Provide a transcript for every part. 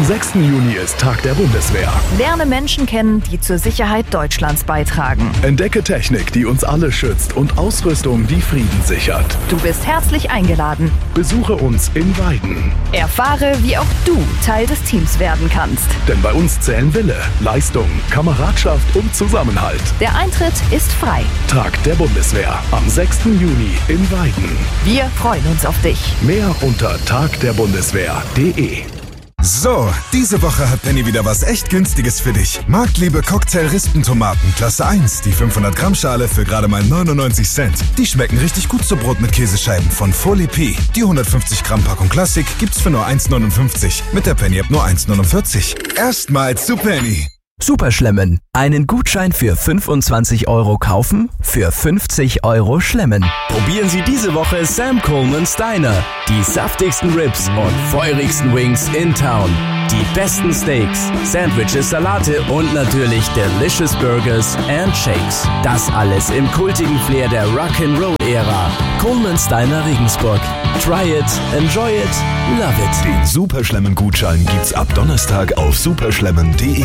6. Juni ist Tag der Bundeswehr. Lerne Menschen kennen, die zur Sicherheit Deutschlands beitragen. Entdecke Technik, die uns alle schützt und Ausrüstung, die Frieden sichert. Du bist herzlich eingeladen. Besuche uns in Weiden. Erfahre, wie auch du Teil des Teams werden kannst. Denn bei uns zählen Wille, Leistung, Kameradschaft und Zusammenhalt. Der Eintritt ist frei. Tag der Bundeswehr am 6. Juni in Weiden. Wir freuen uns auf dich. Mehr unter tagderbundeswehr.de. So, diese Woche hat Penny wieder was echt Günstiges für dich. Marktliebe Cocktail-Rispentomaten Klasse 1, die 500 Gramm Schale für gerade mal 99 Cent. Die schmecken richtig gut zu Brot mit Käsescheiben von Folie P. Die 150 Gramm Packung Klassik gibt's für nur 1,59. Mit der Penny-App nur 1,49. Erstmals zu Penny. Superschlemmen. Einen Gutschein für 25 € kaufen, für 50 € schlemmen. Probieren Sie diese Woche Sam Coleman's Diner. Die saftigsten Ribs und feurigsten Wings in Town. Die besten Steaks, Sandwiches, Salate und natürlich delicious Burgers and Shakes. Das alles im kultigen Flair der Rock'n'Roll-Ära. Coleman's Diner Regensburg. Try it, enjoy it, love it. Den Superschlemmen-Gutschein gibt's ab Donnerstag auf superschlemmen.de.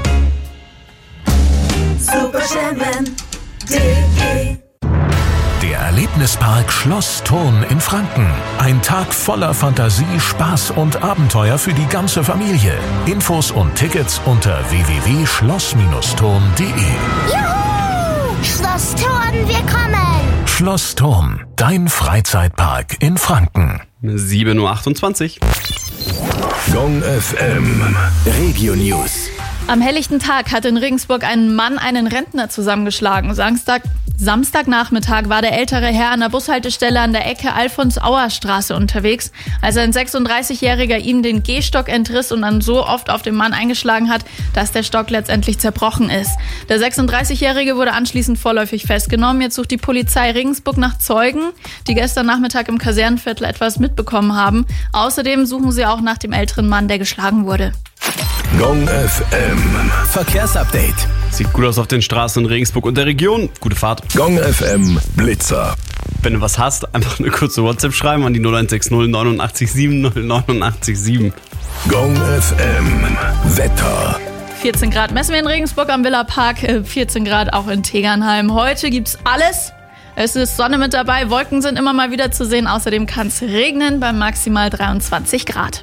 Superschlemmen.de. Der Erlebnispark Schloss Thurn in Franken. Ein Tag voller Fantasie, Spaß und Abenteuer für die ganze Familie. Infos und Tickets unter www.schloss-thurn.de. Juhu! Schloss Thurn, wir kommen! Schloss Thurn, dein Freizeitpark in Franken. 7:28 Uhr. Gong FM Regio News. Am helllichten Tag hat in Regensburg ein Mann einen Rentner zusammengeschlagen. Samstagnachmittag war der ältere Herr an der Bushaltestelle an der Ecke Alfons-Auer-Straße unterwegs, als ein 36-Jähriger ihm den Gehstock entriss und dann so oft auf den Mann eingeschlagen hat, dass der Stock letztendlich zerbrochen ist. Der 36-Jährige wurde anschließend vorläufig festgenommen. Jetzt sucht die Polizei Regensburg nach Zeugen, die gestern Nachmittag im Kasernenviertel etwas mitbekommen haben. Außerdem suchen sie auch nach dem älteren Mann, der geschlagen wurde. Gong FM Verkehrsupdate. Sieht gut aus auf den Straßen in Regensburg und der Region. Gute Fahrt. Gong FM Blitzer. Wenn du was hast, einfach eine kurze WhatsApp schreiben an die 0160 89 7 089 7. Gong FM Wetter. 14 Grad messen wir in Regensburg am Villapark, 14 Grad auch in Tegernheim. Heute gibt's alles. Es ist Sonne mit dabei, Wolken sind immer mal wieder zu sehen. Außerdem kann es regnen bei maximal 23 Grad.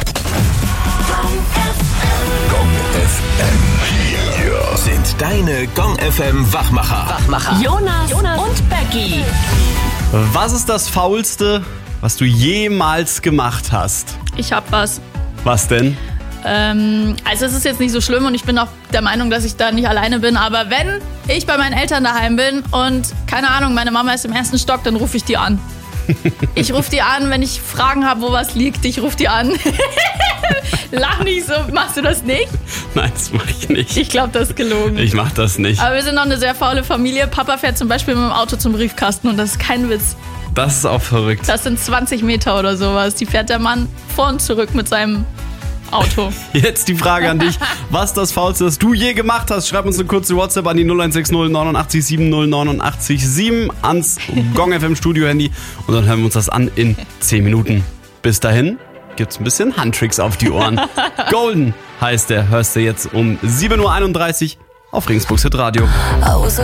Gong FM. Hier Sind deine Gong FM Wachmacher. Jonas und Becky. Was ist das Faulste, was du jemals gemacht hast? Ich hab was. Was denn? Also es ist jetzt nicht so schlimm und ich bin auch der Meinung, dass ich da nicht alleine bin. Aber wenn ich bei meinen Eltern daheim bin und, keine Ahnung, meine Mama ist im 1. Stock, dann rufe ich die an. Ich rufe die an, wenn ich Fragen habe, wo was liegt. Ich rufe die an. Lach nicht so. Machst du das nicht? Nein, das mache ich nicht. Ich glaube, das ist gelogen. Ich mache das nicht. Aber wir sind noch eine sehr faule Familie. Papa fährt zum Beispiel mit dem Auto zum Briefkasten und das ist kein Witz. Das ist auch verrückt. Das sind 20 Meter oder sowas. Die fährt der Mann vor und zurück mit seinem Auto. Jetzt die Frage an dich. Was ist das Faulste, das du je gemacht hast? Schreib uns eine kurze WhatsApp an die 0160 89 7 089 7 ans Gong FM Studio Handy und dann hören wir uns das an in 10 Minuten. Bis dahin gibt's ein bisschen Handtricks auf die Ohren. Golden heißt der, hörst du jetzt um 7:31 Uhr auf Regensburgs Hit Radio.